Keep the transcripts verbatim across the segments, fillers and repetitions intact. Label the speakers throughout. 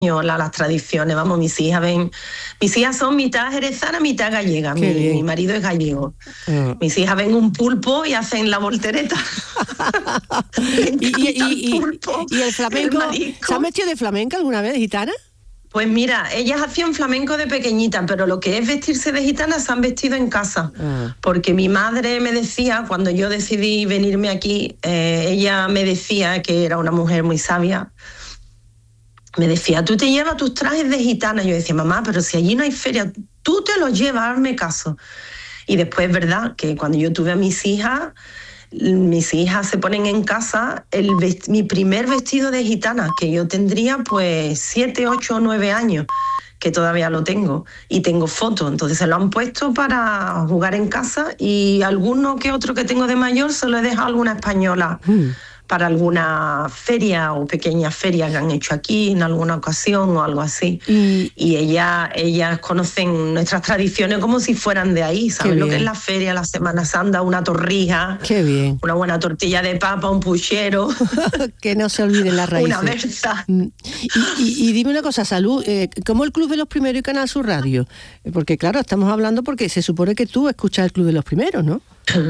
Speaker 1: las tradiciones, vamos, mis hijas ven, mis hijas son mitad jerezana, mitad gallega, mi, mi marido es gallego. Uh. Mis hijas ven un pulpo y hacen la voltereta.
Speaker 2: ¿Y, y, y, y, ¿Y el flamenco? El ¿Se han metido de flamenca alguna vez, gitana?
Speaker 1: Pues mira, ellas hacían flamenco de pequeñita, pero lo que es vestirse de gitana se han vestido en casa. Uh. Porque mi madre me decía, cuando yo decidí venirme aquí, eh, ella me decía que era una mujer muy sabia. Me decía, tú te llevas tus trajes de gitana. Yo decía, mamá, pero si allí no hay feria, tú te los llevas, hazme caso. Y después es verdad que cuando yo tuve a mis hijas, mis hijas se ponen en casa el vest- mi primer vestido de gitana, que yo tendría pues siete, ocho o nueve años, que todavía lo tengo, y tengo fotos, entonces se lo han puesto para jugar en casa, y alguno que otro que tengo de mayor se lo he dejado a alguna española mm. para alguna feria o pequeña feria que han hecho aquí en alguna ocasión o algo así. Y, y ellas, ellas conocen nuestras tradiciones como si fueran de ahí, ¿sabes? Lo que es la feria, la Semana Santa, una torrija,
Speaker 2: qué bien,
Speaker 1: una buena tortilla de papa, un puchero.
Speaker 2: Que no se olviden las raíces.
Speaker 1: Una berza.
Speaker 2: Y, y, y dime una cosa, Salud, eh, ¿cómo el Club de los Primeros y Canal Sur Radio? Porque claro, estamos hablando porque se supone que tú escuchas el Club de los Primeros, ¿no?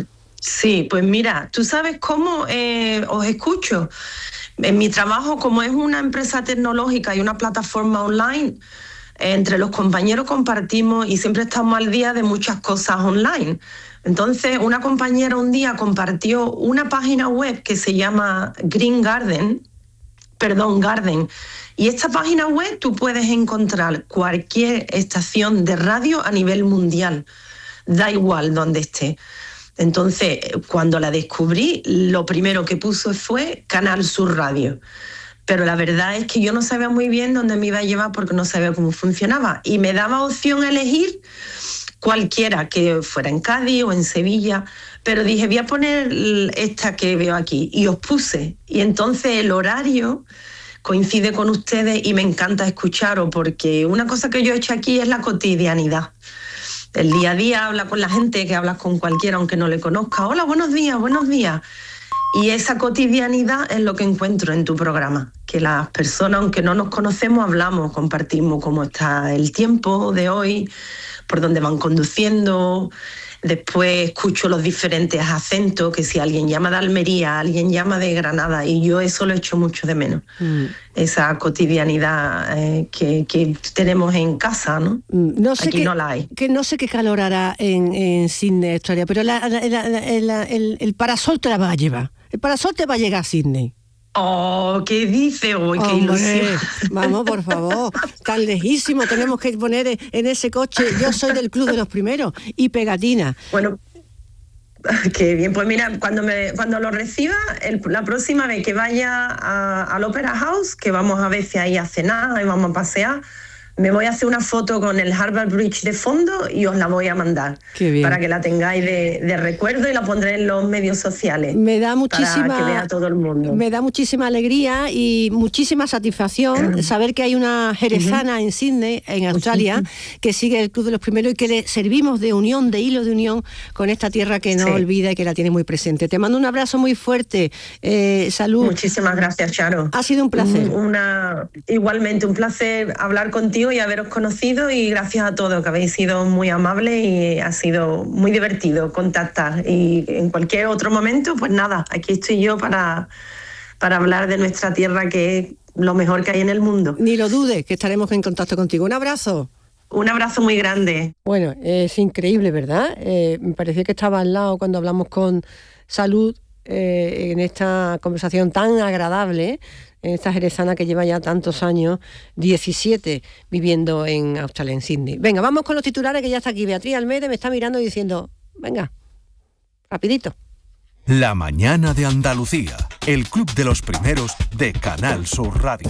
Speaker 1: Sí, pues mira, ¿tú sabes cómo eh, os escucho? En mi trabajo, como es una empresa tecnológica y una plataforma online, eh, entre los compañeros compartimos y siempre estamos al día de muchas cosas online. Entonces, una compañera un día compartió una página web que se llama Green Garden, perdón, Garden, y esta página web tú puedes encontrar cualquier estación de radio a nivel mundial, da igual donde esté. Entonces, cuando la descubrí, lo primero que puso fue Canal Sur Radio. Pero la verdad es que yo no sabía muy bien dónde me iba a llevar porque no sabía cómo funcionaba. Y me daba opción a elegir cualquiera, que fuera en Cádiz o en Sevilla. Pero dije, voy a poner esta que veo aquí. Y os puse. Y entonces el horario coincide con ustedes y me encanta escucharos porque una cosa que yo he hecho aquí es la cotidianidad. El día a día, habla con la gente, que hablas con cualquiera aunque no le conozca. Hola, buenos días, buenos días. Y esa cotidianidad es lo que encuentro en tu programa, que las personas, aunque no nos conocemos, hablamos, compartimos cómo está el tiempo de hoy, por dónde van conduciendo. Después escucho los diferentes acentos, que si alguien llama de Almería, alguien llama de Granada, y yo eso lo echo mucho de menos. Mm. Esa cotidianidad eh, que, que tenemos en casa, ¿no?
Speaker 2: No sé
Speaker 1: Aquí
Speaker 2: qué,
Speaker 1: no la hay.
Speaker 2: Que no sé qué calor hará en, en Sydney, Australia, pero la, la, la, la, la, el, el parasol te la va a llevar. El parasol te va a llegar a Sydney.
Speaker 1: Oh, ¿qué dice? Uy, qué ilusión.
Speaker 2: Vamos, por favor, tan lejísimo, tenemos que poner en ese coche, yo soy del Club de los Primeros, y pegatina.
Speaker 1: Bueno, qué bien, pues mira, cuando me cuando lo reciba, el, la próxima vez que vaya a, al Opera House, que vamos a ver si ahí a cenar y vamos a pasear, me voy a hacer una foto con el Harbour Bridge de fondo y os la voy a mandar para que la tengáis de, de recuerdo y la pondré en los medios sociales.
Speaker 2: Me da muchísima,
Speaker 1: para que vea todo el mundo.
Speaker 2: Me da muchísima alegría y muchísima satisfacción uh-huh. saber que hay una jerezana uh-huh. en Sydney, en Australia, uh-huh. que sigue el Club de los Primeros y que le servimos de unión, de hilo de unión con esta tierra que no sí. olvida y que la tiene muy presente. Te mando un abrazo muy fuerte. Eh, salud.
Speaker 1: Muchísimas gracias, Charo.
Speaker 2: Ha sido un placer.
Speaker 1: Una, igualmente, un placer hablar contigo y haberos conocido, y gracias a todos, que habéis sido muy amables y ha sido muy divertido contactar. Y en cualquier otro momento, pues nada, aquí estoy yo para, para hablar de nuestra tierra, que es lo mejor que hay en el mundo.
Speaker 2: Ni lo dudes, que estaremos en contacto contigo. Un abrazo.
Speaker 1: Un abrazo muy grande.
Speaker 2: Bueno, es increíble, ¿verdad? Eh, me pareció que estaba al lado cuando hablamos con Salud eh, en esta conversación tan agradable, en esta jerezana que lleva ya tantos años, diecisiete, viviendo en Australia, en Sydney. Venga, vamos con los titulares, que ya está aquí. Beatriz Almeida me está mirando y diciendo, venga, rapidito.
Speaker 3: La mañana de Andalucía, el Club de los Primeros de Canal Sur Radio.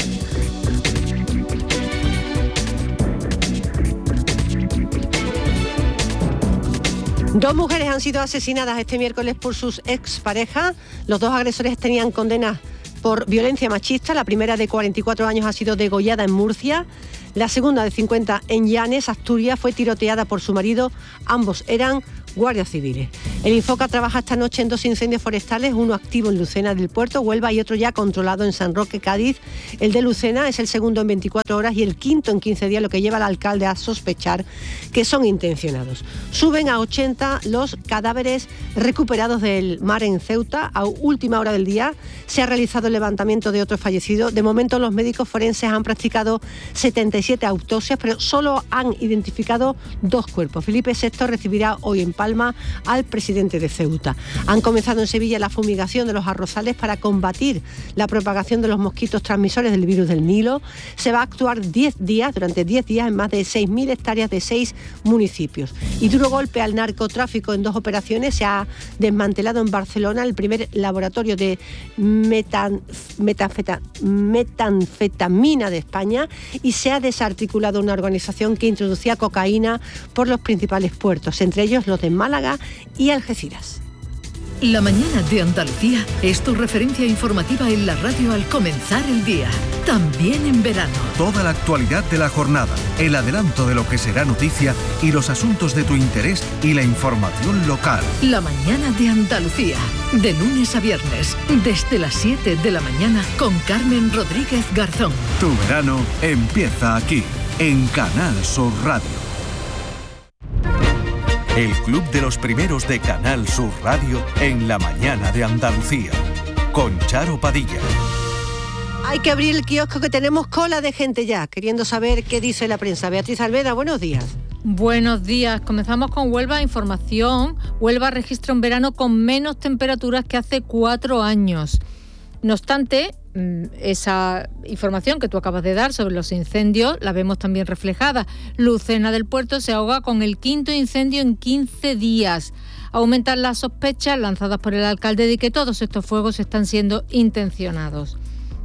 Speaker 2: Dos mujeres han sido asesinadas este miércoles por sus exparejas. Los dos agresores tenían condenas por violencia machista. La primera, de cuarenta y cuatro años, ha sido degollada en Murcia. La segunda, de cincuenta, en Llanes, Asturias, fue tiroteada por su marido. Ambos eran guardias civiles. El Infoca trabaja esta noche en dos incendios forestales, uno activo en Lucena del Puerto, Huelva, y otro ya controlado en San Roque, Cádiz. El de Lucena es el segundo en veinticuatro horas y el quinto en quince días, lo que lleva al alcalde a sospechar que son intencionados. Suben a ochenta los cadáveres recuperados del mar en Ceuta. A última hora del día se ha realizado el levantamiento de otro fallecido. De momento los médicos forenses han practicado setenta y siete autopsias, pero solo han identificado dos cuerpos. Felipe sexto recibirá hoy en Palma al presidente de Ceuta. Han comenzado en Sevilla la fumigación de los arrozales para combatir la propagación de los mosquitos transmisores del virus del Nilo. Se va a actuar diez días, durante diez días, en más de seis mil hectáreas de seis municipios. Y duro golpe al narcotráfico en dos operaciones. Se ha desmantelado en Barcelona el primer laboratorio de metan, metanfeta, metanfetamina de España, y se ha desarticulado una organización que introducía cocaína por los principales puertos, entre ellos los de Málaga y Algeciras.
Speaker 4: La mañana de Andalucía es tu referencia informativa en la radio al comenzar el día, también en verano.
Speaker 3: Toda la actualidad de la jornada, el adelanto de lo que será noticia y los asuntos de tu interés y la información local.
Speaker 4: La mañana de Andalucía, de lunes a viernes, desde las siete de la mañana, con Carmen Rodríguez Garzón.
Speaker 3: Tu verano empieza aquí, en Canal Sur Radio. El Club de los Primeros de Canal Sur Radio en la mañana de Andalucía, con Charo Padilla.
Speaker 2: Hay que abrir el kiosco, que tenemos cola de gente ya, queriendo saber qué dice la prensa. Beatriz Almeda, buenos días.
Speaker 5: Buenos días. Comenzamos con Huelva Información. Huelva registra un verano con menos temperaturas que hace cuatro años. No obstante, esa información que tú acabas de dar sobre los incendios la vemos también reflejada. Lucena del Puerto se ahoga con el quinto incendio en quince días. Aumentan las sospechas lanzadas por el alcalde de que todos estos fuegos están siendo intencionados.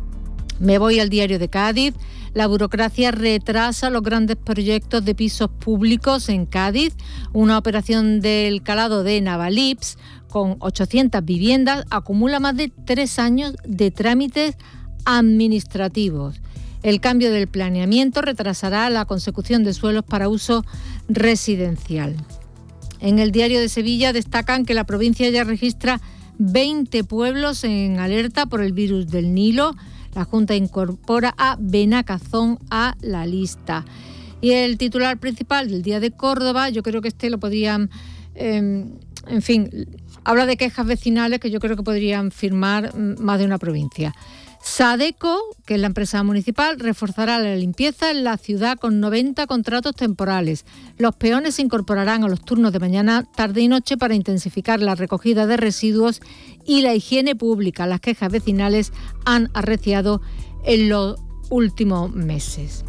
Speaker 5: Me voy al Diario de Cádiz. La burocracia retrasa los grandes proyectos de pisos públicos en Cádiz. Una operación del calado de Navalips, con ochocientas viviendas, acumula más de tres años de trámites administrativos. El cambio del planeamiento retrasará la consecución de suelos para uso residencial. En el Diario de Sevilla destacan que la provincia ya registra veinte pueblos en alerta por el virus del Nilo. La Junta incorpora a Benacazón a la lista. Y el titular principal del Día de Córdoba, yo creo que este lo podrían, eh, en fin, habla de quejas vecinales que yo creo que podrían firmar más de una provincia. Sadeco, que es la empresa municipal, reforzará la limpieza en la ciudad con noventa contratos temporales. Los peones se incorporarán a los turnos de mañana, tarde y noche para intensificar la recogida de residuos y la higiene pública. Las quejas vecinales han arreciado en los últimos meses.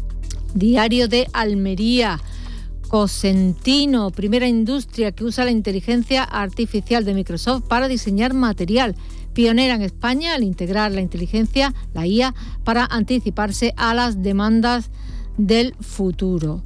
Speaker 5: Diario de Almería. Cosentino, primera industria que usa la inteligencia artificial de Microsoft para diseñar material. Pionera en España al integrar la inteligencia, la I A, para anticiparse a las demandas del futuro.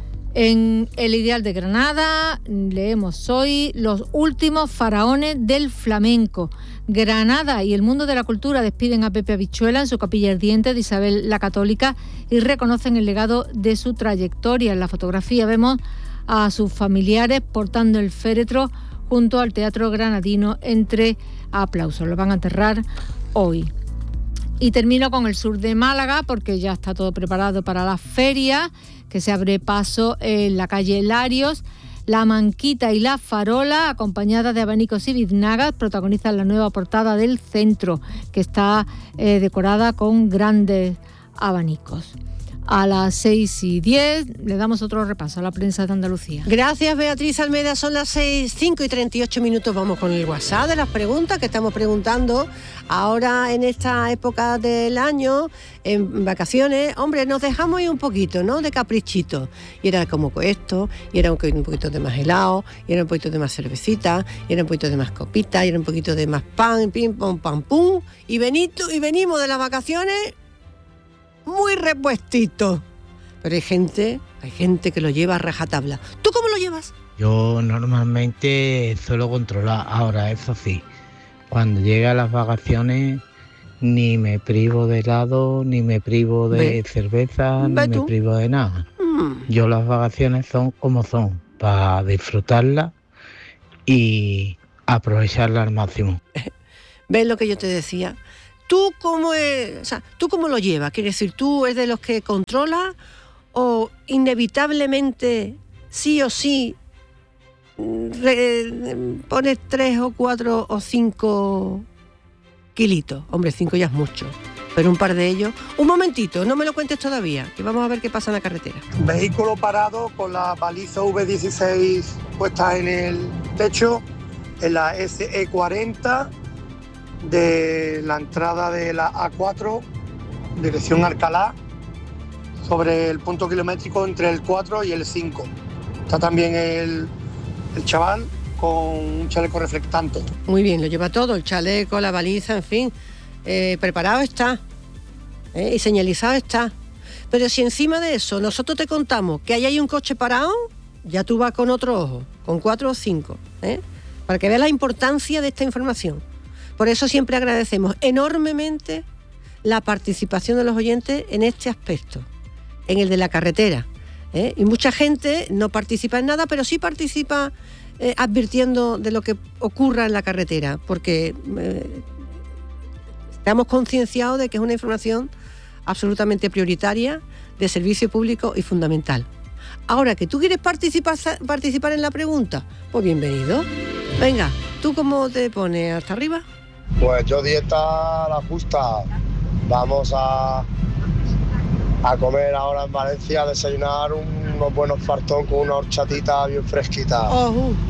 Speaker 5: En El Ideal de Granada leemos hoy los últimos faraones del flamenco. Granada y el mundo de la cultura despiden a Pepe Habichuela en su capilla ardiente de Isabel la Católica y reconocen el legado de su trayectoria. En la fotografía vemos a sus familiares portando el féretro junto al Teatro Granadino entre aplausos. Lo van a enterrar hoy. Y termino con el sur de Málaga porque ya está todo preparado para la feria que se abre paso en la calle Larios. La Manquita y la Farola, acompañadas de abanicos y biznagas, protagonizan la nueva portada del centro, que está eh, decorada con grandes abanicos. A las seis y diez le damos otro repaso a la prensa de Andalucía.
Speaker 2: Gracias, Beatriz Almeda. Son las seis, cinco y treinta y ocho minutos. Vamos con el WhatsApp de las preguntas que estamos preguntando ahora en esta época del año, en vacaciones. Hombre, nos dejamos ir un poquito, ¿no?, de caprichito. Y era como esto, y era un poquito de más helado, y era un poquito de más cervecita, y era un poquito de más copita, y era un poquito de más pan, pim, pam, pam, pum. Y, venito, y venimos de las vacaciones muy repuestito. Pero hay gente, hay gente que lo lleva a rajatabla. ¿Tú cómo lo llevas?
Speaker 6: Yo normalmente suelo controlar. Ahora, eso sí, cuando llegan las vacaciones ni me privo de helado, ni me privo de ¿Ve? cerveza, ¿Ve ni tú? me privo de nada. Mm. Yo las vacaciones son como son, para disfrutarlas y aprovecharla al máximo.
Speaker 2: ¿Ves lo que yo te decía? ¿Tú cómo, es, o sea, ¿tú cómo lo llevas? Quiere decir, ¿tú eres de los que controla o inevitablemente, sí o sí, re, pones tres o cuatro o cinco kilitos? Hombre, cinco ya es mucho, pero un par de ellos. Un momentito, no me lo cuentes todavía, que vamos a ver qué pasa en la carretera.
Speaker 7: Vehículo parado con la baliza ve dieciséis puesta en el techo, en la ese e cuarenta de la entrada de la a cuatro, dirección Alcalá, sobre el punto kilométrico entre el cuatro y el cinco. Está también el, el chaval con un chaleco reflectante.
Speaker 2: Muy bien, lo lleva todo, el chaleco, la baliza, en fin. Eh, preparado está, ¿eh? Y señalizado está. Pero si encima de eso nosotros te contamos que ahí hay un coche parado, ya tú vas con otro ojo, con cuatro o cinco, ¿eh? Para que veas la importancia de esta información. Por eso siempre agradecemos enormemente la participación de los oyentes en este aspecto, en el de la carretera, ¿eh? Y mucha gente no participa en nada, pero sí participa eh, advirtiendo de lo que ocurra en la carretera, porque eh, estamos concienciados de que es una información absolutamente prioritaria, de servicio público y fundamental. Ahora, que tú quieres participar, participar en la pregunta, pues bienvenido. Venga, ¿tú cómo te pones? ¿Hasta arriba?
Speaker 8: Pues yo dieta la justa. Vamos a, a comer ahora en Valencia, a desayunar unos buenos fartón con una horchatita bien fresquita.
Speaker 2: Oh, uh.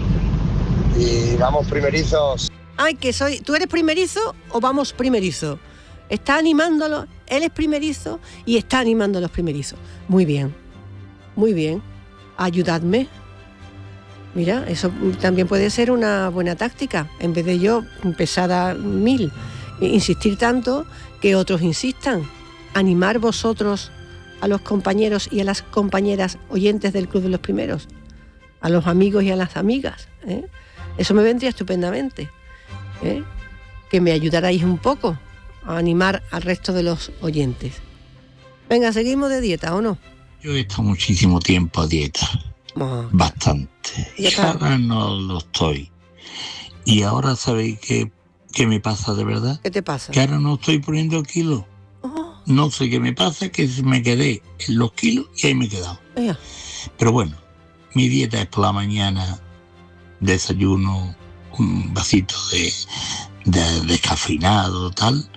Speaker 8: Y vamos primerizos.
Speaker 2: Ay, que soy. ¿Tú eres primerizo o vamos primerizo? Está animándolo, él es primerizo y está animando a los primerizos. Muy bien, muy bien. Ayudadme. Mira, eso también puede ser una buena táctica. En vez de yo empezar a mil, insistir tanto, que otros insistan. Animar vosotros a los compañeros y a las compañeras oyentes del Club de los Primeros, a los amigos y a las amigas, ¿eh? Eso me vendría estupendamente, ¿eh? Que me ayudarais un poco a animar al resto de los oyentes. Venga, seguimos de dieta, ¿o no?
Speaker 9: Yo he estado muchísimo tiempo a dieta. Oh. Bastante. Y ahora no lo estoy. Y ahora sabéis qué, qué me pasa de verdad.
Speaker 2: ¿Qué te pasa?
Speaker 9: Que ahora no estoy poniendo kilos. Oh. No sé qué me pasa, que me quedé en los kilos y ahí me he quedado. Yeah. Pero bueno, mi dieta es por la mañana desayuno, un vasito de, de descafeinado, tal,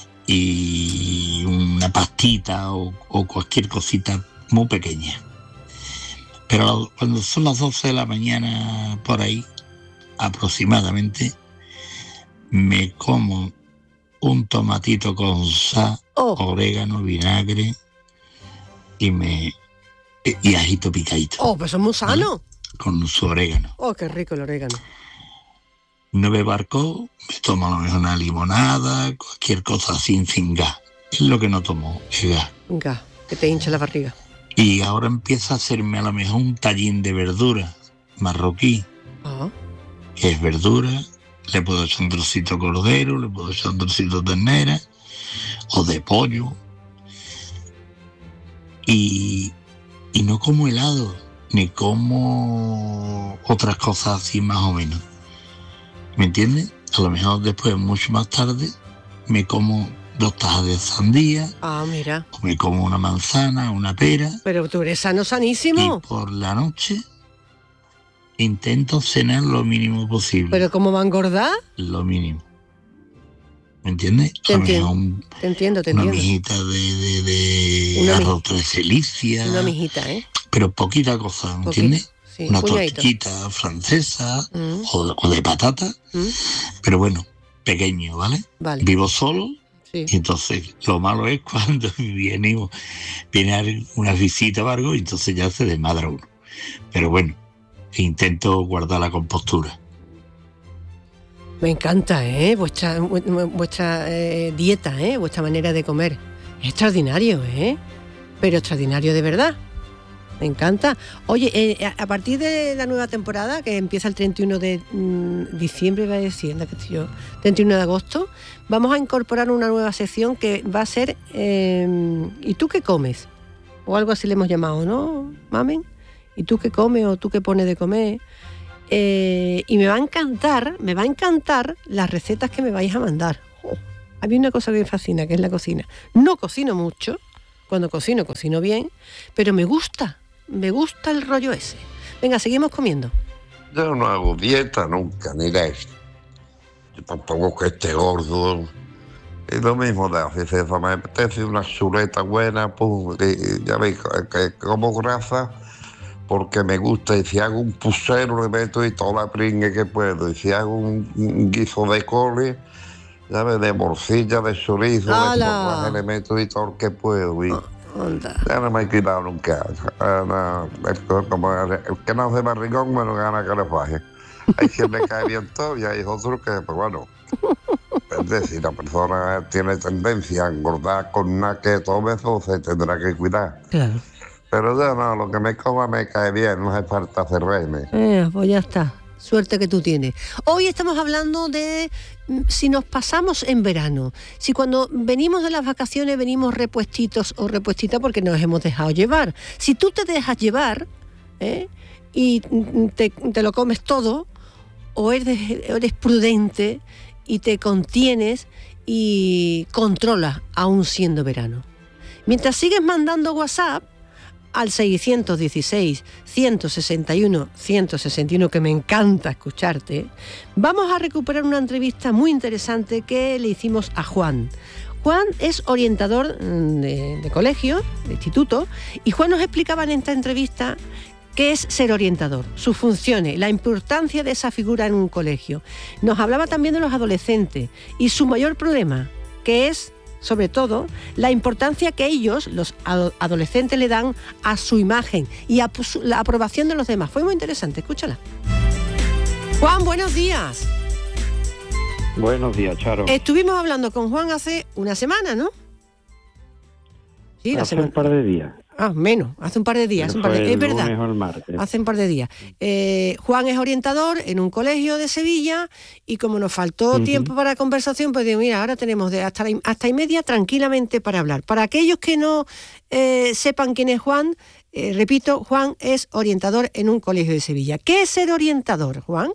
Speaker 9: y una pastita o, o cualquier cosita muy pequeña. Pero cuando son las doce de la mañana, por ahí, aproximadamente, me como un tomatito con sal, oh. orégano, vinagre y me y ajito picadito.
Speaker 2: Oh, pues es muy sano.
Speaker 9: ¿Vale? Con su orégano.
Speaker 2: Oh, qué rico el orégano.
Speaker 9: No bebo alcohol, me tomo a lo mejor una limonada, cualquier cosa sin, sin gas. Es lo que no tomo, es gas.
Speaker 2: Gas, que te hincha la barriga.
Speaker 9: Y ahora empieza a hacerme a lo mejor un tallín de verdura marroquí, oh. que es verdura, le puedo echar un trocito de cordero, le puedo echar un trocito de ternera o de pollo. Y, y no como helado, ni como otras cosas así más o menos. ¿Me entiendes? A lo mejor después, mucho más tarde, me como dos tajas de sandía.
Speaker 2: Ah, mira.
Speaker 9: O me como una manzana, una pera.
Speaker 2: Pero tú eres sano, sanísimo.
Speaker 9: Y por la noche intento cenar lo mínimo posible.
Speaker 2: ¿Pero cómo va a engordar?
Speaker 9: Lo mínimo. ¿Me entiendes?
Speaker 2: Te entiendo, un, te entiendo, te
Speaker 9: una
Speaker 2: entiendo.
Speaker 9: Mijita de, de, de arroz tres delicias.
Speaker 2: Una mijita, ¿eh?
Speaker 9: Pero poquita cosa, ¿me entiendes?
Speaker 2: Sí,
Speaker 9: una
Speaker 2: puñadito.
Speaker 9: tortillita francesa
Speaker 2: mm.
Speaker 9: o, o de patata, mm. pero bueno, pequeño, ¿vale?
Speaker 2: Vale.
Speaker 9: Vivo solo,
Speaker 2: sí.
Speaker 9: Y entonces lo malo es cuando viene, viene una visita o algo, y entonces ya se desmadra uno. Pero bueno, intento guardar la compostura.
Speaker 2: Me encanta, ¿eh? Vuestra, vuestra eh, dieta, ¿eh? Vuestra manera de comer. Es extraordinario, ¿eh? Pero extraordinario de verdad. Me encanta. Oye, eh, a partir de la nueva temporada, que empieza el treinta y uno de mmm, diciembre, va a decir, ¿no? yo, treinta y uno de agosto, vamos a incorporar una nueva sección que va a ser eh, ¿y tú qué comes? O algo así le hemos llamado, ¿no, mamen? ¿Y tú qué comes o tú qué pones de comer? eh, y me va a encantar, me va a encantar las recetas que me vais a mandar. Oh, a mí una cosa que me fascina, que es la cocina. No cocino mucho, cuando cocino, cocino bien, pero me gusta, me gusta el rollo ese. Venga, seguimos comiendo.
Speaker 10: Yo no hago dieta nunca, ni de esto. Yo tampoco que esté gordo. Es lo mismo de hacer eso. Me apetece una chuleta buena, pum, y ya veis que como grasa porque me gusta. Y si hago un pusero le meto y toda la pringue que puedo. Y si hago un, un guiso de cole, ya ves, de morcilla, de chorizo, de forraje, le meto y todo lo que puedo. Y ya no me he quitado nunca. No, el, como el, el que no hace barrigón, menos gana que le faje. Hay quien le cae bien todo y hay otros que, pues bueno, depende, si la persona tiene tendencia a engordar con nada que tome, eso se tendrá que cuidar.
Speaker 2: Claro.
Speaker 10: Pero ya no, lo que me coma me cae bien, no hace falta hacerme.
Speaker 2: Eh, pues ya está. Suerte que tú tienes. Hoy estamos hablando de si nos pasamos en verano, si cuando venimos de las vacaciones venimos repuestitos o repuestitas porque nos hemos dejado llevar. Si tú te dejas llevar, ¿eh? y te, te lo comes todo, o eres, eres prudente y te contienes y controlas aún siendo verano. Mientras sigues mandando WhatsApp al seiscientos dieciséis, ciento sesenta y uno, ciento sesenta y uno, que me encanta escucharte, vamos a recuperar una entrevista muy interesante que le hicimos a Juan. Juan es orientador de, de colegio, de instituto, y Juan nos explicaba en esta entrevista qué es ser orientador, sus funciones, la importancia de esa figura en un colegio. Nos hablaba también de los adolescentes y su mayor problema, que es, sobre todo, la importancia que ellos, los adolescentes, le dan a su imagen y a la aprobación de los demás. Fue muy interesante, escúchala. Juan, buenos días.
Speaker 11: Buenos días, Charo.
Speaker 2: Estuvimos hablando con Juan hace una semana, ¿no? Sí,
Speaker 11: hace un par de días.
Speaker 2: Ah, menos, hace un par de días. Un par de, es verdad,
Speaker 11: el martes.
Speaker 2: Hace un par de días. Eh, Juan es orientador en un colegio de Sevilla y como nos faltó uh-huh. tiempo para conversación, pues digo, mira, ahora tenemos de hasta, la, hasta y media tranquilamente para hablar. Para aquellos que no eh, sepan quién es Juan, eh, repito, Juan es orientador en un colegio de Sevilla. ¿Qué es ser orientador, Juan?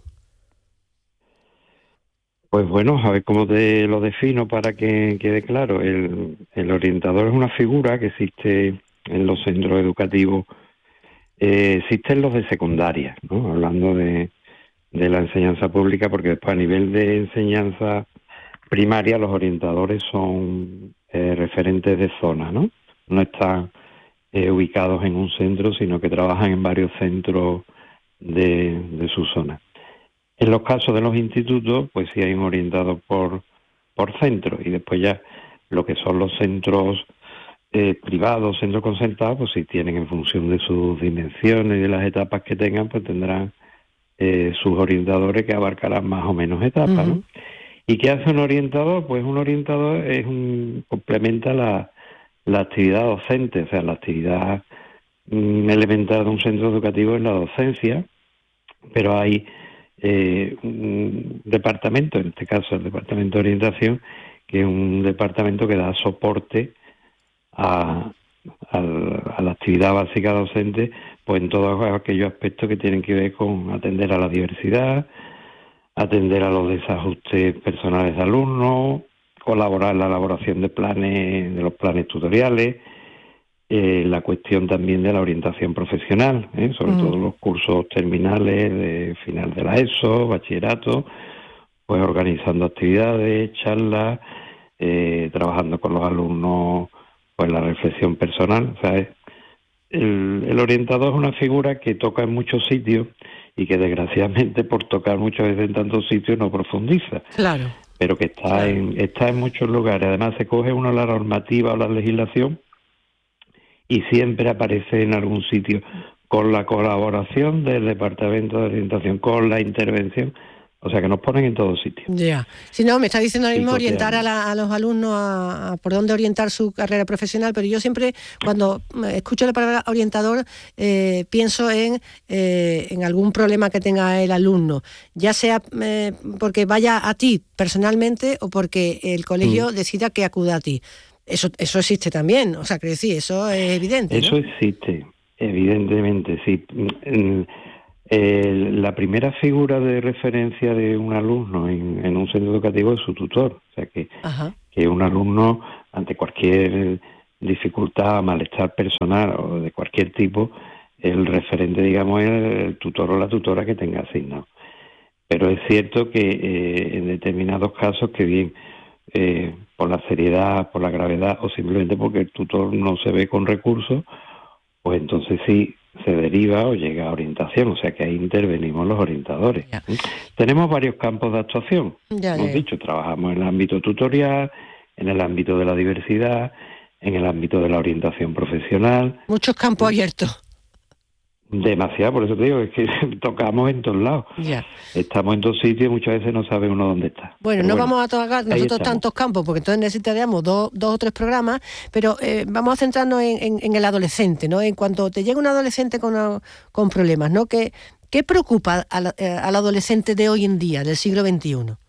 Speaker 11: Pues bueno, a ver cómo te lo defino para que quede claro. El, el orientador es una figura que existe en los centros educativos, eh, existen los de secundaria, ¿no? Hablando de, de la enseñanza pública, porque después a nivel de enseñanza primaria los orientadores son eh, referentes de zona, ¿no? No están eh, ubicados en un centro, sino que trabajan en varios centros de, de su zona. En los casos de los institutos, pues sí hay un orientador por, por centro, y después ya lo que son los centros Eh, privados, centros concertados, pues si tienen en función de sus dimensiones y de las etapas que tengan, pues tendrán eh, sus orientadores que abarcarán más o menos etapas, uh-huh. ¿no? ¿Y qué hace un orientador? Pues un orientador es un complementa la, la actividad docente, o sea, la actividad mm, elemental de un centro educativo es la docencia, pero hay eh, un departamento, en este caso el departamento de orientación, que es un departamento que da soporte A, a, a la actividad básica docente, pues en todos aquellos aspectos que tienen que ver con atender a la diversidad, atender a los desajustes personales de alumnos, colaborar en la elaboración de planes, de los planes tutoriales, eh, la cuestión también de la orientación profesional, ¿eh? sobre mm. todo los cursos terminales de final de la ESO, bachillerato, pues organizando actividades, charlas, eh, trabajando con los alumnos, pues la reflexión personal. O sea, es, el, el orientador es una figura que toca en muchos sitios y que desgraciadamente por tocar muchas veces en tantos sitios no profundiza.
Speaker 2: Claro.
Speaker 11: Pero que está claro. en está en muchos lugares. Además se coge uno la normativa o la legislación y siempre aparece en algún sitio con la colaboración del Departamento de Orientación, con la intervención. O sea, que nos ponen en todos sitios.
Speaker 2: Ya. Yeah. Si no, me está diciendo ahora mismo orientar a, la, a los alumnos a, a por dónde orientar su carrera profesional, pero yo siempre, cuando escucho la palabra orientador, eh, pienso en, eh, en algún problema que tenga el alumno, ya sea eh, porque vaya a ti personalmente o porque el colegio mm. decida que acuda a ti. Eso eso existe también, o sea, que decir, eso es evidente,
Speaker 11: Eso
Speaker 2: ¿no?
Speaker 11: existe, evidentemente, sí. Eh, la primera figura de referencia de un alumno en, en un centro educativo es su tutor. O sea, que, que un alumno, ante cualquier dificultad, malestar personal o de cualquier tipo, el referente, digamos, es el tutor o la tutora que tenga asignado. Pero es cierto que eh, en determinados casos, que bien eh, por la seriedad, por la gravedad o simplemente porque el tutor no se ve con recursos, pues entonces sí se deriva o llega a orientación, o sea que ahí intervenimos los orientadores. Ya. Tenemos varios campos de actuación. Ya, Hemos ya. dicho, trabajamos en el ámbito tutorial, en el ámbito de la diversidad, en el ámbito de la orientación profesional.
Speaker 2: Muchos campos abiertos.
Speaker 11: Demasiado, por eso te digo, es que tocamos en todos lados. Ya. Estamos en dos sitios y muchas veces no sabe uno dónde está.
Speaker 2: Bueno, pero no bueno, vamos a tocar nosotros tantos campos, porque entonces necesitaríamos dos, dos o tres programas, pero eh, vamos a centrarnos en, en, en el adolescente, ¿no? En cuanto te llega un adolescente con, con problemas, ¿no? ¿Qué, qué preocupa al, al adolescente de hoy en día, del siglo veintiuno?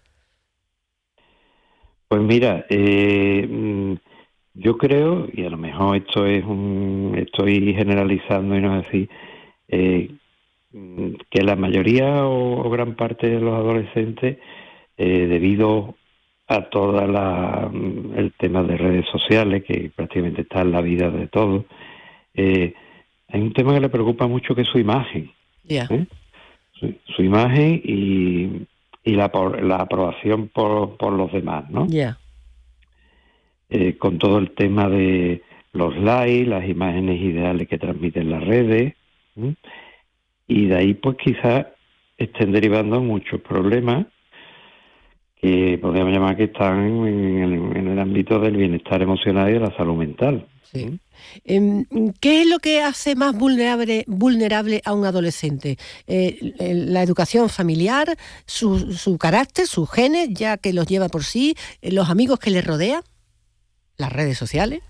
Speaker 11: Pues mira, eh, yo creo, y a lo mejor esto es un, estoy generalizando y no es así, Eh, que la mayoría o, o gran parte de los adolescentes, eh, debido a toda la el tema de redes sociales, que prácticamente está en la vida de todos, eh, hay un tema que le preocupa mucho, que es su imagen.
Speaker 2: Yeah.
Speaker 11: ¿eh? Su, su imagen y, y la, la aprobación por, por los demás, ¿no?
Speaker 2: Yeah.
Speaker 11: Eh, con todo el tema de los likes, las imágenes ideales que transmiten las redes, ¿Mm? y de ahí pues quizás estén derivando muchos problemas que podríamos llamar que están en el, en el ámbito del bienestar emocional y de la salud mental.
Speaker 2: Sí. ¿Qué es lo que hace más vulnerable vulnerable a un adolescente? Eh, la educación familiar, su, su carácter, sus genes, ya que los lleva por sí, los amigos que le rodean, las redes sociales.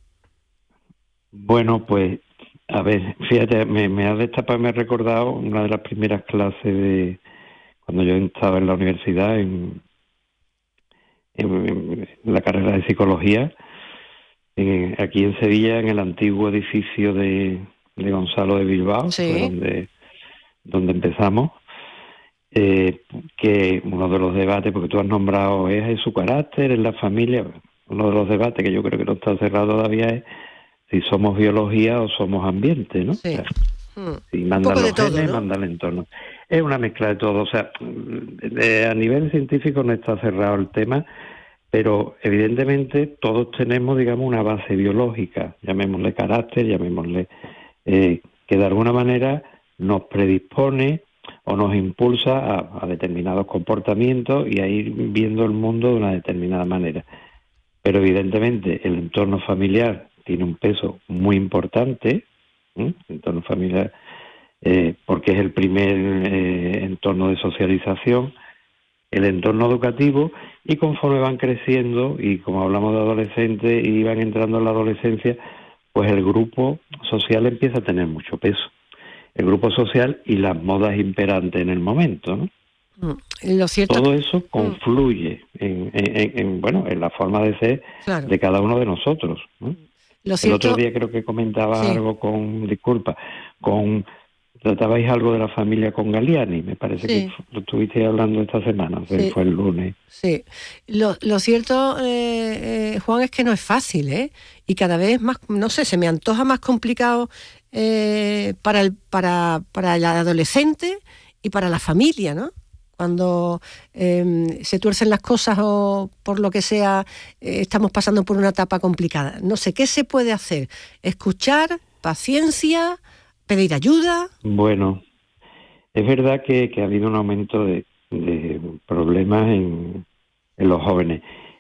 Speaker 11: Bueno, pues a ver, fíjate, me, me ha destapado, me he recordado una de las primeras clases de cuando yo estaba en la universidad, en, en, en la carrera de psicología, en, aquí en Sevilla, en el antiguo edificio de, de Gonzalo de Bilbao,
Speaker 2: sí.
Speaker 11: fue donde, donde empezamos, eh, que uno de los debates, porque tú has nombrado, es, es su carácter, es la familia, uno de los debates que yo creo que no está cerrado todavía es si somos biología o somos ambiente, ¿no?
Speaker 2: Sí.
Speaker 11: O sea, mm. Si mandan los
Speaker 2: todo,
Speaker 11: genes,
Speaker 2: ¿no?
Speaker 11: manda el entorno. Es una mezcla de todo. O sea, de, a nivel científico no está cerrado el tema, pero evidentemente todos tenemos, digamos, una base biológica, llamémosle carácter, llamémosle, eh, que de alguna manera nos predispone o nos impulsa a, a determinados comportamientos y a ir viendo el mundo de una determinada manera. Pero evidentemente el entorno familiar tiene un peso muy importante, ¿eh? el entorno familiar, eh, porque es el primer eh, entorno de socialización, el entorno educativo, y conforme van creciendo, y como hablamos de adolescentes y van entrando en la adolescencia, pues el grupo social empieza a tener mucho peso. El grupo social y las modas imperantes en el momento, ¿no?
Speaker 2: Lo cierto...
Speaker 11: Todo eso confluye en, en, en, bueno, en la forma de ser claro. de cada uno de nosotros, ¿no?
Speaker 2: Lo cierto...
Speaker 11: El otro día creo que comentaba sí. algo con, disculpa, con, tratabais algo de la familia con Galiani, me parece sí. que lo estuviste hablando esta semana, o sea, sí. fue el lunes.
Speaker 2: Sí, lo, lo cierto, eh, eh, Juan, es que no es fácil, ¿eh? Y cada vez más, no sé, se me antoja más complicado eh, para, el, para, para el adolescente y para la familia, ¿no? Cuando eh, se tuercen las cosas o por lo que sea, eh, estamos pasando por una etapa complicada. No sé, ¿qué se puede hacer? ¿Escuchar? ¿Paciencia? ¿Pedir ayuda?
Speaker 11: Bueno, es verdad que, que ha habido un aumento de, de problemas en, en los jóvenes.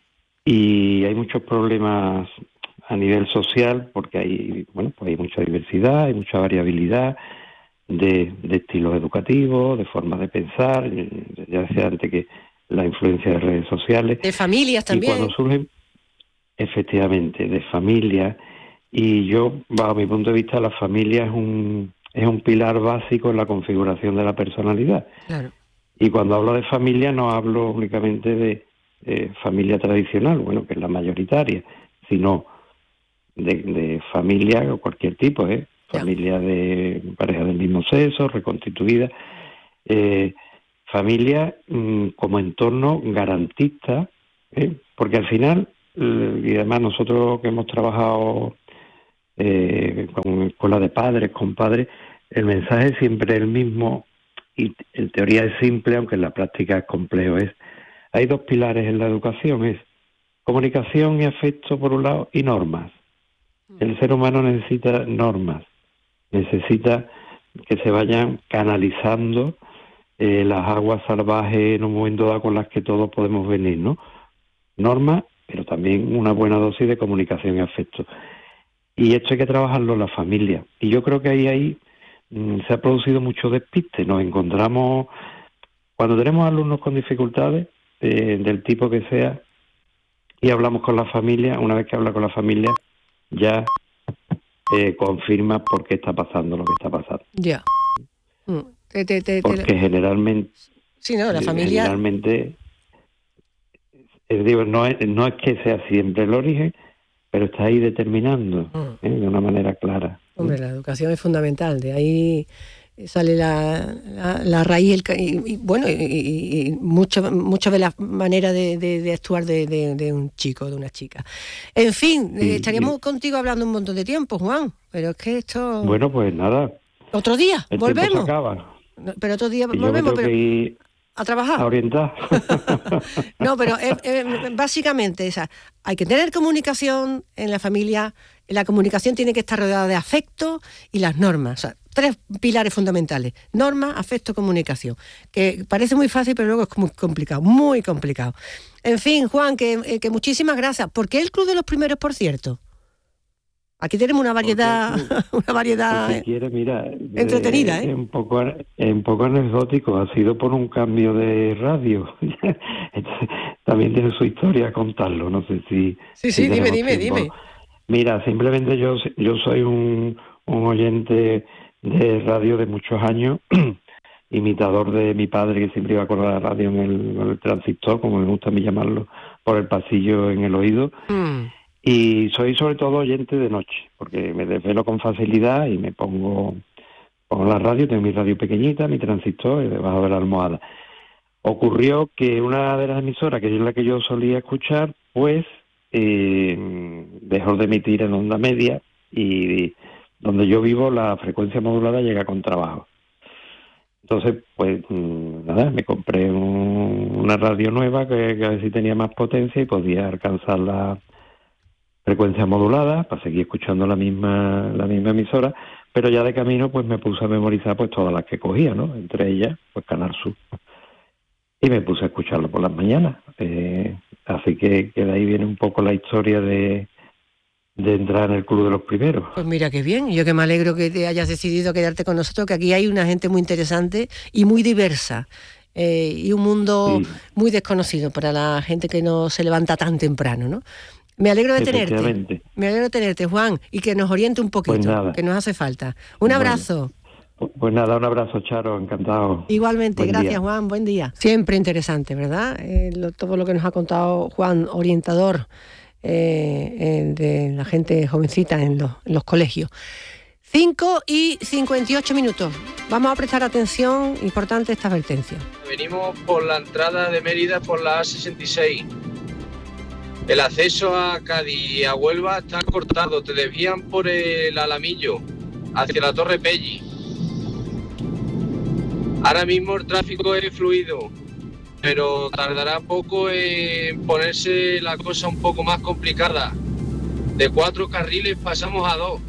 Speaker 11: Y hay muchos problemas a nivel social porque hay, bueno, pues hay mucha diversidad, hay mucha variabilidad de, de estilos educativos, de formas de pensar. Ya decía antes que la influencia de redes sociales.
Speaker 2: De familias también.
Speaker 11: Y cuando surgen, efectivamente, de familias. Y yo, bajo mi punto de vista, la familia es un, es un pilar básico en la configuración de la personalidad.
Speaker 2: Claro.
Speaker 11: Y cuando hablo de familia no hablo únicamente de eh, familia tradicional, bueno, que es la mayoritaria, sino de, de familia o cualquier tipo, ¿eh? familias de parejas del mismo sexo, reconstituidas, eh, familias mmm, como entorno garantista, ¿eh? Porque al final, eh, y además nosotros que hemos trabajado eh, con escuelas de padres, con padres, el mensaje siempre es el mismo, y en teoría es simple, aunque en la práctica es complejo. Es, hay dos pilares en la educación, es comunicación y afecto por un lado, y normas. El ser humano necesita normas, necesita que se vayan canalizando eh, las aguas salvajes en un momento dado con las que todos podemos venir, ¿no? Normas, pero también una buena dosis de comunicación y afecto. Y esto hay que trabajarlo en la familia. Y yo creo que ahí, ahí mmm, se ha producido mucho despiste. Nos encontramos, cuando tenemos alumnos con dificultades, eh, del tipo que sea, y hablamos con la familia, una vez que habla con la familia, ya eh, confirma por qué está pasando lo que está pasando.
Speaker 2: Ya. Mm. Te, te, te,
Speaker 11: Porque
Speaker 2: te...
Speaker 11: generalmente...
Speaker 2: Sí, no, la familia...
Speaker 11: Generalmente, es, digo, no es, no es que sea siempre el origen, pero está ahí determinando, mm. ¿eh? de una manera clara.
Speaker 2: Hombre, la educación es fundamental, de ahí sale la, la, la raíz el, y, y bueno, y, y, y mucho, mucho de la manera de, de, de actuar de, de, de un chico, de una chica. En fin, sí, estaríamos sí. contigo hablando un montón de tiempo, Juan, pero es que esto...
Speaker 11: Bueno, pues nada.
Speaker 2: ¿Otro día?
Speaker 11: El
Speaker 2: ¿Volvemos?
Speaker 11: Se acaba.
Speaker 2: Pero otro día
Speaker 11: y
Speaker 2: volvemos,
Speaker 11: yo
Speaker 2: pero...
Speaker 11: Que
Speaker 2: a trabajar.
Speaker 11: A orientar.
Speaker 2: No, pero eh, eh, básicamente esa, hay que tener comunicación en la familia. La comunicación tiene que estar rodeada de afecto y las normas. O sea, tres pilares fundamentales: norma, afecto, comunicación. Que parece muy fácil, pero luego es muy complicado, muy complicado. En fin, Juan, que, eh, que muchísimas gracias. ¿Por qué el Club de los Primeros, por cierto? Aquí tenemos una variedad, una variedad
Speaker 11: si quiere, mira,
Speaker 2: entretenida, ¿eh?
Speaker 11: Es un poco, es un poco anecdótico, ha sido por un cambio de radio. También tiene su historia contarlo, no sé si...
Speaker 2: Sí, sí, si dime, dime, tiempo. dime.
Speaker 11: Mira, simplemente yo yo soy un, un oyente de radio de muchos años, imitador de mi padre, que siempre iba con la radio en el, en el transistor, como me gusta a mí llamarlo, por el pasillo en el oído. Mm. Y soy sobre todo oyente de noche, porque me desvelo con facilidad y me pongo, pongo la radio, tengo mi radio pequeñita, mi transistor, y debajo de la almohada. Ocurrió que una de las emisoras, que es la que yo solía escuchar, pues eh, dejó de emitir en onda media, y donde yo vivo la frecuencia modulada llega con trabajo. Entonces, pues nada, me compré un, una radio nueva que, que a ver si tenía más potencia y podía alcanzar la frecuencia modulada para seguir escuchando la misma la misma emisora, pero ya de camino pues me puse a memorizar pues todas las que cogía, ¿no? Entre ellas pues Canal Sur, y me puse a escucharlo por las mañanas. Eh, así que, que de ahí viene un poco la historia de de entrar en el Club de los Primeros.
Speaker 2: Pues mira qué bien, yo que me alegro que te hayas decidido quedarte con nosotros, que aquí hay una gente muy interesante y muy diversa. Eh, y un mundo sí. muy desconocido para la gente que no se levanta tan temprano, ¿no? Me alegro de tenerte, me alegro de tenerte, Juan, y que nos oriente un poquito, pues nada, que nos hace falta. Un bueno, abrazo.
Speaker 11: Pues nada, un abrazo, Charo, encantado.
Speaker 2: Igualmente, buen gracias, día. Juan, buen día. Siempre interesante, ¿verdad? Eh, lo, todo lo que nos ha contado Juan, orientador eh, eh, de la gente jovencita en los, en los colegios. cinco y cincuenta y ocho minutos. Vamos a prestar atención, importante esta advertencia.
Speaker 12: Venimos por la entrada de Mérida por la A sesenta y seis. El acceso a Cádiz y a Huelva está cortado, te desvían por el Alamillo, hacia la Torre Pelli. Ahora mismo el tráfico es fluido, pero tardará poco en ponerse la cosa un poco más complicada. De cuatro carriles pasamos a dos.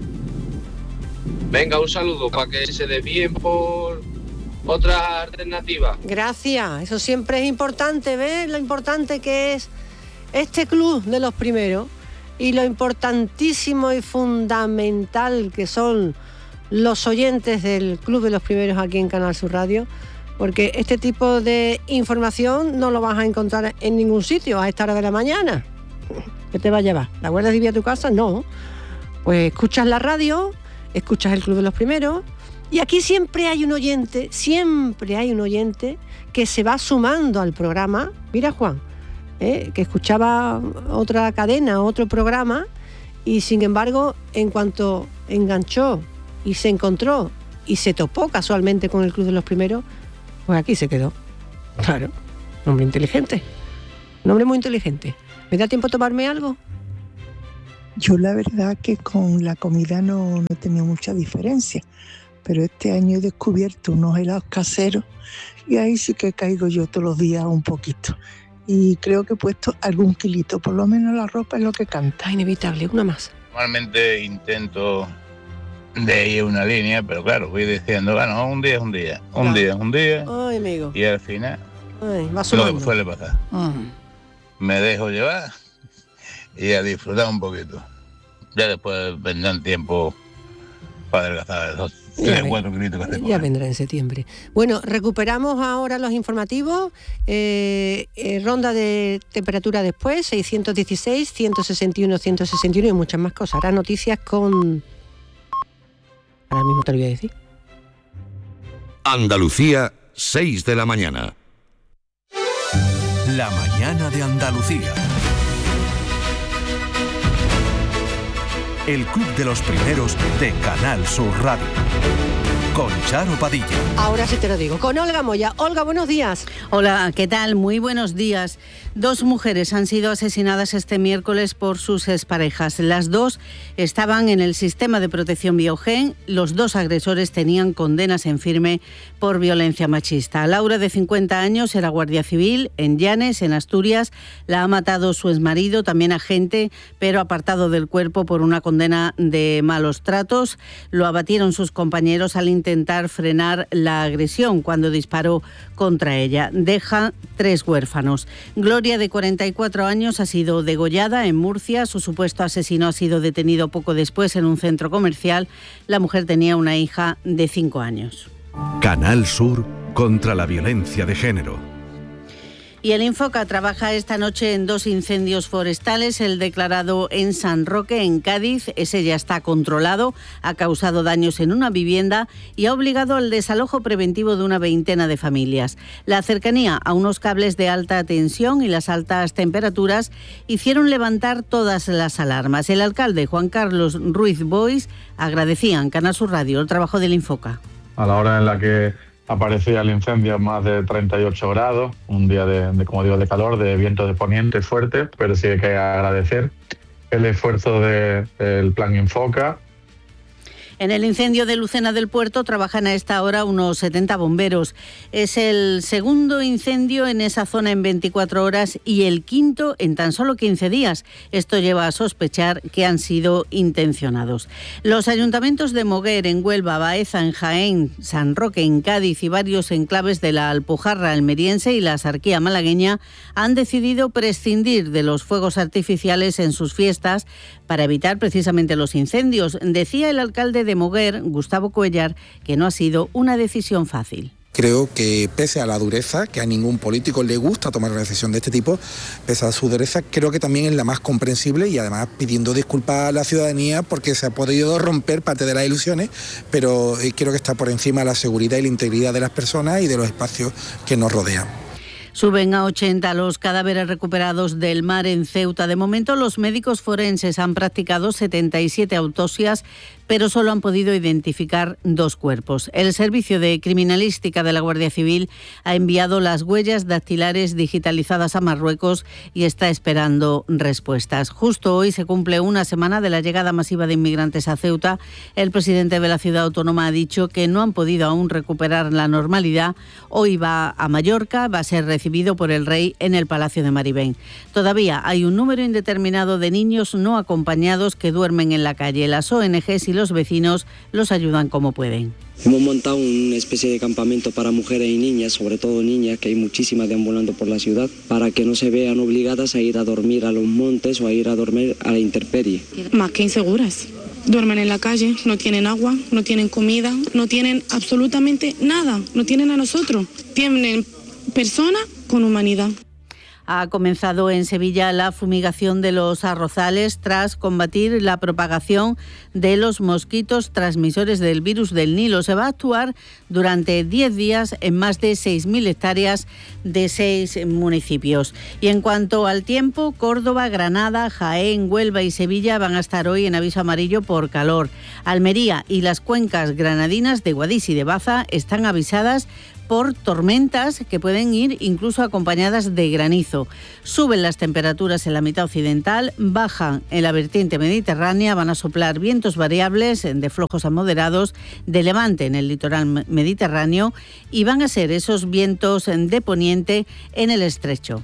Speaker 12: Venga, un saludo para que se desvíen por otras alternativas.
Speaker 2: Gracias, eso siempre es importante, ¿ves? Lo importante que es este Club de los Primeros y lo importantísimo y fundamental que son los oyentes del Club de los Primeros aquí en Canal Sur Radio, porque este tipo de información no lo vas a encontrar en ningún sitio a esta hora de la mañana. ¿Qué te va a llevar? ¿La guardas de vía a tu casa? No. Pues escuchas la radio, escuchas el Club de los Primeros, y aquí siempre hay un oyente, siempre hay un oyente que se va sumando al programa. Mira, Juan, ¿Eh? que escuchaba otra cadena, otro programa, y sin embargo, en cuanto enganchó y se encontró y se topó casualmente con el Club de los Primeros, pues aquí se quedó. Claro, un hombre inteligente, un hombre muy inteligente. ¿Me da tiempo a tomarme algo?
Speaker 13: Yo la verdad que con la comida no, no he tenido mucha diferencia, pero este año he descubierto unos helados caseros y ahí sí que caigo yo todos los días un poquito. Y creo que he puesto algún kilito, por lo menos la ropa es lo que canta.
Speaker 2: Inevitable, una más.
Speaker 14: Normalmente intento de ir una línea, pero claro, voy diciendo, bueno, un día es un día, un claro. día es un día.
Speaker 2: Ay, amigo.
Speaker 14: Y al final,
Speaker 2: Ay, va
Speaker 14: lo que suele pasar.
Speaker 2: Uh-huh.
Speaker 14: Me dejo llevar y a disfrutar un poquito. Ya después vendrán tiempo para adelgazar esos tres, cuatro kilitos que tengo.
Speaker 2: Ya vendrá en septiembre. Bueno, recuperamos ahora los informativos. Eh, eh, ronda de temperatura después, seiscientos dieciséis, ciento sesenta y uno, ciento sesenta y uno y muchas más cosas. Hará noticias con... Ahora mismo te lo voy a decir.
Speaker 3: Andalucía, seis de la mañana. La mañana de Andalucía. El Club de los Primeros de Canal Sur Radio. Con Charo Padilla.
Speaker 2: Ahora sí te lo digo, con Olga Moya. Olga, buenos días.
Speaker 15: Hola, ¿qué tal? Muy buenos días. Dos mujeres han sido asesinadas este miércoles por sus exparejas. Las dos estaban en el sistema de protección Biogen. Los dos agresores tenían condenas en firme por violencia machista. Laura, de cincuenta años, era guardia civil en Llanes, en Asturias. La ha matado su exmarido, también agente, pero apartado del cuerpo por una condena de malos tratos. Lo abatieron sus compañeros al intentar frenar la agresión cuando disparó contra ella. Deja tres huérfanos. Gloria, de cuarenta y cuatro años, ha sido degollada en Murcia. Su supuesto asesino ha sido detenido poco después en un centro comercial. La mujer tenía una hija de cinco años.
Speaker 3: Canal Sur contra la violencia de género.
Speaker 15: Y el Infoca trabaja esta noche en dos incendios forestales. El declarado en San Roque, en Cádiz, ese ya está controlado, ha causado daños en una vivienda y ha obligado al desalojo preventivo de una veintena de familias. La cercanía a unos cables de alta tensión y las altas temperaturas hicieron levantar todas las alarmas. El alcalde, Juan Carlos Ruiz Boix, agradecía en Canal Sur Radio el trabajo del Infoca.
Speaker 16: A la hora en la que aparecía el incendio a más de treinta y ocho grados, un día de, de, como digo, de calor, de viento de poniente fuerte, pero sí hay que agradecer el esfuerzo de, del Plan Infoca.
Speaker 15: En el incendio de Lucena del Puerto trabajan a esta hora unos setenta bomberos. Es el segundo incendio en esa zona en veinticuatro horas y el quinto en tan solo quince días. Esto lleva a sospechar que han sido intencionados. Los ayuntamientos de Moguer, en Huelva, Baeza, en Jaén, San Roque, en Cádiz y varios enclaves de la Alpujarra almeriense y la Sarquía malagueña han decidido prescindir de los fuegos artificiales en sus fiestas para evitar precisamente los incendios. Decía el alcalde de Moguer, Gustavo Cuellar, que no ha sido una decisión fácil.
Speaker 17: Creo que pese a la dureza, que a ningún político le gusta tomar una decisión de este tipo, pese a su dureza, creo que también es la más comprensible y además pidiendo disculpas a la ciudadanía porque se ha podido romper parte de las ilusiones, pero creo que está por encima la seguridad y la integridad de las personas y de los espacios que nos rodean.
Speaker 15: Suben a ochenta los cadáveres recuperados del mar en Ceuta. De momento, los médicos forenses han practicado setenta y siete autopsias, pero solo han podido identificar dos cuerpos. El Servicio de Criminalística de la Guardia Civil ha enviado las huellas dactilares digitalizadas a Marruecos y está esperando respuestas. Justo hoy se cumple una semana de la llegada masiva de inmigrantes a Ceuta. El presidente de la ciudad autónoma ha dicho que no han podido aún recuperar la normalidad. Hoy va a Mallorca, va a ser recibido por el rey en el Palacio de Maribén. Todavía hay un número indeterminado de niños no acompañados que duermen en la calle. Las O N Ges y los vecinos los ayudan como pueden.
Speaker 18: Hemos montado una especie de campamento para mujeres y niñas, sobre todo niñas, que hay muchísimas deambulando por la ciudad, para que no se vean obligadas a ir a dormir a los montes o a ir a dormir a la intemperie.
Speaker 19: Más que inseguras. Duermen en la calle, no tienen agua, no tienen comida, no tienen absolutamente nada, no tienen a nosotros. Tienen personas con humanidad.
Speaker 15: ha comenzado en Sevilla la fumigación de los arrozales tras combatir la propagación de los mosquitos transmisores del virus del Nilo. Se va a actuar durante diez días en más de seis mil hectáreas de seis municipios. Y en cuanto al tiempo, Córdoba, Granada, Jaén, Huelva y Sevilla van a estar hoy en aviso amarillo por calor. Almería y las cuencas granadinas de Guadix y de Baza están avisadas por tormentas que pueden ir incluso acompañadas de granizo. Suben las temperaturas en la mitad occidental, bajan en la vertiente mediterránea, van a soplar vientos variables de flojos a moderados de levante en el litoral mediterráneo y van a ser esos vientos de poniente en el estrecho.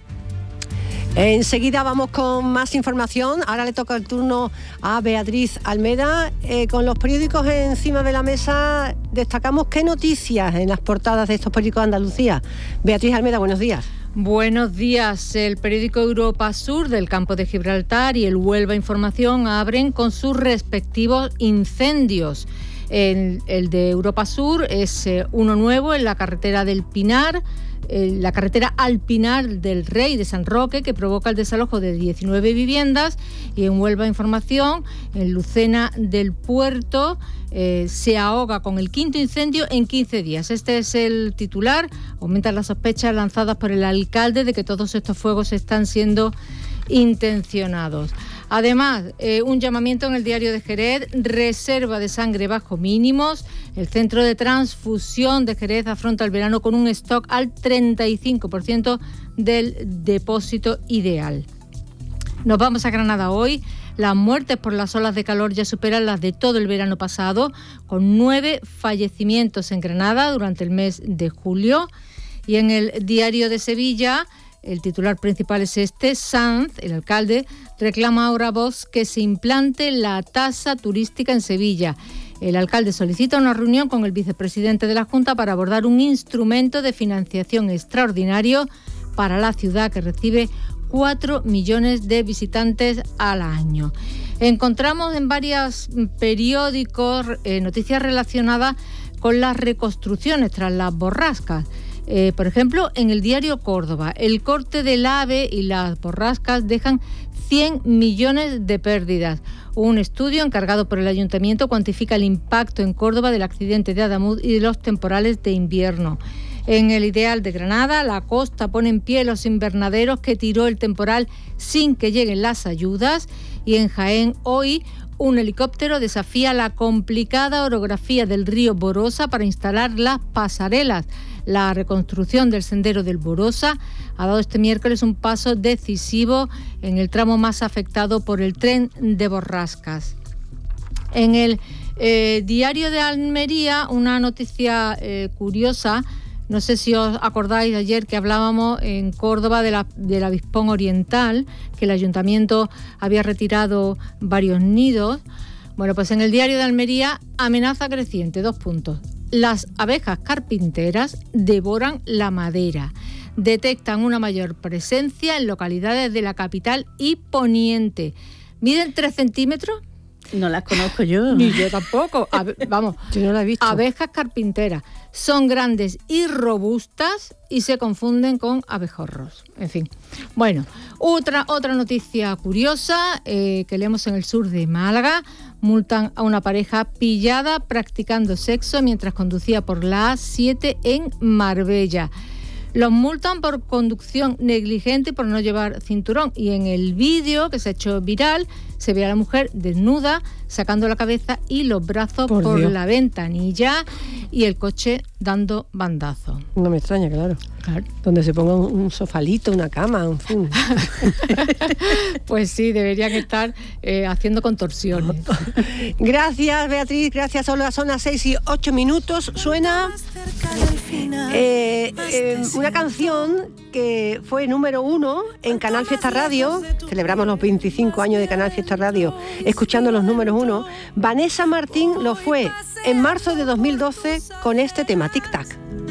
Speaker 2: Enseguida vamos con más información. Ahora le toca el turno a Beatriz Almeda. Eh, con los periódicos encima de la mesa, destacamos qué noticias en las portadas de estos periódicos de Andalucía. Beatriz Almeda, buenos días.
Speaker 5: Buenos días. El periódico Europa Sur del Campo de Gibraltar y el Huelva Información abren con sus respectivos incendios. El, el de Europa Sur es eh, uno nuevo en la carretera del Pinar, la carretera al Pinar del Rey de San Roque, que provoca el desalojo de diecinueve viviendas, y en Huelva Información, en Lucena del Puerto, eh, se ahoga con el quinto incendio en quince días. Este es el titular. Aumentan las sospechas lanzadas por el alcalde de que todos estos fuegos están siendo intencionados. Además, eh, un llamamiento en el diario de Jerez: reserva de sangre bajo mínimos. El centro de transfusión de Jerez afronta el verano con un stock al treinta y cinco por ciento del depósito ideal. Nos vamos a Granada hoy. Las muertes por las olas de calor ya superan las de todo el verano pasado, con nueve fallecimientos en Granada durante el mes de julio. Y en el diario de Sevilla, el titular principal es este: Sanz, el alcalde, reclama ahora a Vox que se implante la tasa turística en Sevilla. El alcalde solicita una reunión con el vicepresidente de la Junta para abordar un instrumento de financiación extraordinario para la ciudad, que recibe cuatro millones de visitantes al año. Encontramos en varios periódicos eh, noticias relacionadas con las reconstrucciones tras las borrascas. Eh, por ejemplo, en el diario Córdoba, el corte del AVE y las borrascas dejan cien millones de pérdidas. Un estudio encargado por el Ayuntamiento cuantifica el impacto en Córdoba del accidente de Adamuz y de los temporales de invierno. En el Ideal de Granada, la costa pone en pie los invernaderos que tiró el temporal sin que lleguen las ayudas. Y en Jaén, hoy, un helicóptero desafía la complicada orografía del río Borosa para instalar las pasarelas. La reconstrucción del sendero del Borosa ha dado este miércoles un paso decisivo en el tramo más afectado por el tren de borrascas. En el eh, diario de Almería, una noticia eh, curiosa. No sé si os acordáis de ayer que hablábamos en Córdoba de la, del avispón oriental, que el ayuntamiento había retirado varios nidos. Bueno, pues en el diario de Almería, amenaza creciente, dos puntos. Las abejas carpinteras devoran la madera. Detectan una mayor presencia en localidades de la capital y poniente. ¿Miden tres centímetros?
Speaker 15: No las conozco yo.
Speaker 5: Ni yo tampoco. Abe- vamos,
Speaker 2: yo no la he visto.
Speaker 5: Abejas carpinteras. Son grandes y robustas y se confunden con abejorros. En fin. Bueno, otra, otra noticia curiosa eh, que leemos en el sur de Málaga. Multan a una pareja pillada practicando sexo mientras conducía por la A siete en Marbella. Los multan por conducción negligente y por no llevar cinturón. Y en el vídeo que se ha hecho viral se ve a la mujer desnuda, sacando la cabeza y los brazos por, por la ventanilla, y el coche dando bandazo.
Speaker 2: No me extraña, claro. claro. Donde se ponga un, un sofalito, una cama, en fin.
Speaker 5: Pues sí, deberían estar eh, haciendo contorsiones.
Speaker 2: Gracias, Beatriz. Gracias, Olga. Son las seis y ocho minutos. Suena eh, eh, una canción que fue número uno en Canal Fiesta Radio. Celebramos los veinticinco años de Canal Fiesta Radio escuchando los números uno. Vanessa Martín lo fue en marzo de dos mil doce con este tema, Tic Tac.